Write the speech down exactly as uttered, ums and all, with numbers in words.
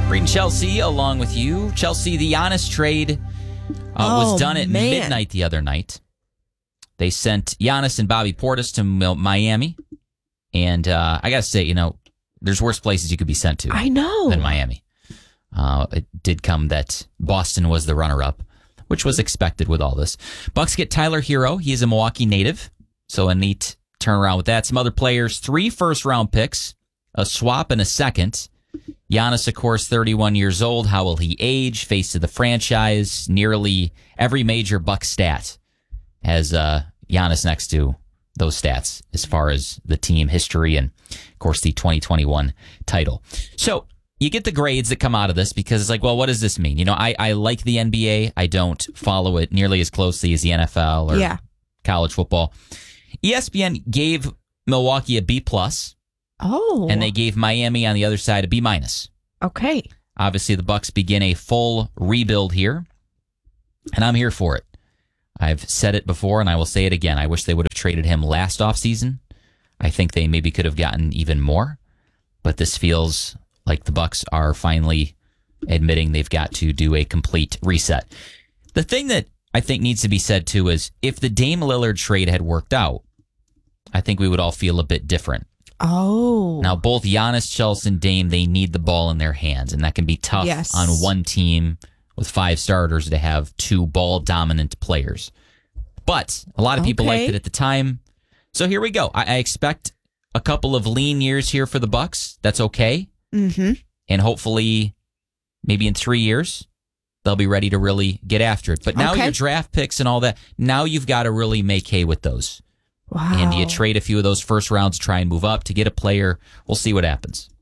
Bring Chelsea along with you. Chelsea, the Giannis trade uh, Oh, was done at man. midnight the other night. They sent Giannis and Bobby Portis to Miami. And uh, I got to say, you know, there's worse places you could be sent to I know. than Miami. Uh, it did come that Boston was the runner-up, which was expected with all this. Bucks get Tyler Hero. He is a Milwaukee native, so a neat turnaround with that. Some other players, three first-round picks, a swap, and a second. Giannis, of course, thirty-one years old. How will he age? Face of the franchise. Nearly every major Bucks stat has uh, Giannis next to those stats as far as the team history and, of course, the twenty twenty-one title. So you get the grades that come out of this because it's like, well, what does this mean? You know, I, I like the N B A. I don't follow it nearly as closely as the N F L or Yeah. college football. E S P N gave Milwaukee a B plus. Oh. And they gave Miami on the other side a B minus. Okay. Obviously, the Bucks begin a full rebuild here, and I'm here for it. I've said it before, and I will say it again. I wish they would have traded him last offseason. I think they maybe could have gotten even more, but this feels like the Bucks are finally admitting they've got to do a complete reset. The thing that I think needs to be said, too, is if the Dame Lillard trade had worked out, I think we would all feel a bit different. Oh. Now, both Giannis, Chelsea, and Dame, they need the ball in their hands, and that can be tough Yes. on one team with five starters to have two ball-dominant players. But a lot of people Okay. liked it at the time. So here we go. I, I expect a couple of lean years here for the Bucks. That's okay. Mm-hmm. And hopefully, maybe in three years, they'll be ready to really get after it. But now Okay. your draft picks and all that, now you've got to really make hay with those. Wow. And do you trade a few of those first rounds, try and move up to get a player? We'll see what happens.